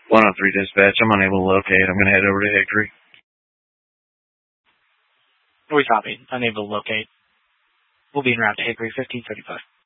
103 dispatch. I'm unable to locate. I'm going to head over to Hickory. We copy. Unable to locate. We'll be en route to Hickory 1535.